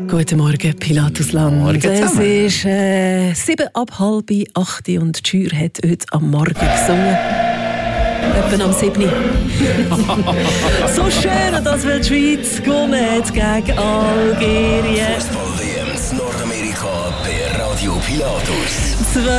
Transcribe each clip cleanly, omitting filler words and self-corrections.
Guten Morgen, Pilatusland. Morgen es zusammen. ist 7:30 und die Schür hat heute am Morgen gesungen. Etwa am 7. So schön, dass wir die Schweiz gewonnen hat gegen Algerien. Fußball-WM in Nordamerika per Radio Pilatus.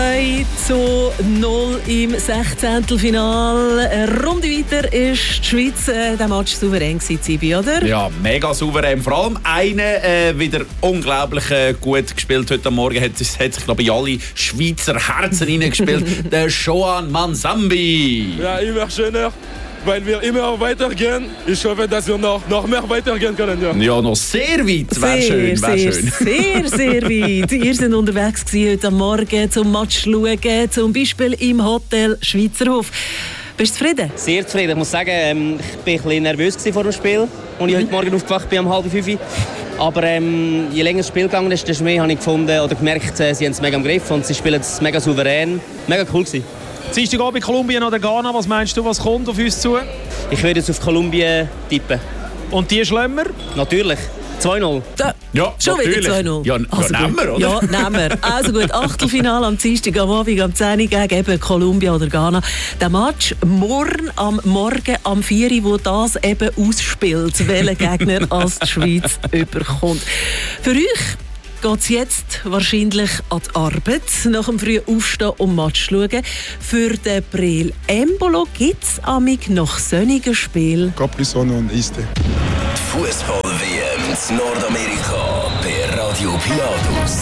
2:0 im 16. Eine Runde weiter ist die Schweiz. Der Match souverän gewesen, Zibi, oder? Ja, mega souverän. Vor allem einer wieder unglaublich gut gespielt heute Morgen. Hat sich, glaube ich, alle Schweizer Herzen reingespielt. Der Shoan Mansambi. Ja, immer schöner, weil wir immer weitergehen. Ich hoffe, dass wir noch mehr weitergehen können. Ja. Ja, noch sehr weit. Wäre schön, wäre schön. Sehr weit. Ihr seid unterwegs gewesen heute am Morgen zum Match schauen, zum Beispiel im Hotel Schweizerhof. Bist du zufrieden? Sehr zufrieden. Ich muss sagen, ich war ein bisschen nervös vor dem Spiel, als ich heute Morgen aufgewacht bin um 4:30. Aber je länger das Spiel gegangen ist, desto mehr habe ich gefunden oder gemerkt, sie haben es mega im Griff und sie spielen es mega souverän. Mega cool gewesen. Dienstagabend Kolumbien oder Ghana, was meinst du, was kommt auf uns zu? Ich würde jetzt auf Kolumbien tippen. Und die Schlemmer? Natürlich. 2:0. Ja, Schon natürlich. wieder 2:0. Ja, Also nehmen gut. wir, oder? Ja, nehmen wir. Also gut, Achtelfinale am Dienstag am Abend am 10 Uhr gegen eben Kolumbien oder Ghana. Der Match morgen am 4 Uhr, wo das eben ausspielt, welcher Gegner als die Schweiz überkommt. Für euch geht es jetzt wahrscheinlich an die Arbeit, nach dem frühen Aufstehen und Match schauen. Für den Breel Embolo gibt es nach sonnigen Spiel Capri-Sonne und Eiste. Fußball-WM in Nordamerika per Radio Pilatus.